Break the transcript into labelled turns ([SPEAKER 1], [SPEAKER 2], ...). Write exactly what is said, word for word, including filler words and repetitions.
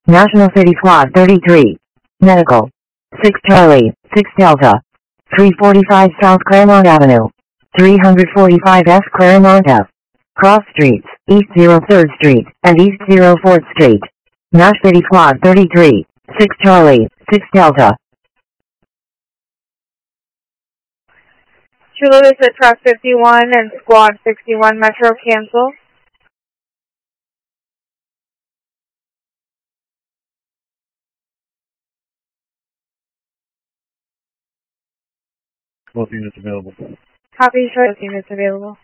[SPEAKER 1] National City Squad thirty-three. Medical. six Charlie, six Delta. three forty-five South Claremont Avenue. three forty-five F Claremont F. Cross Streets, East oh third Street, and East oh fourth Street. Nash City Squad thirty-three. six Charlie, six Delta.
[SPEAKER 2] Chula Vista Truck fifty-one and Squad sixty-one Metro cancel.
[SPEAKER 3] Both units available.
[SPEAKER 2] Copy, both units available.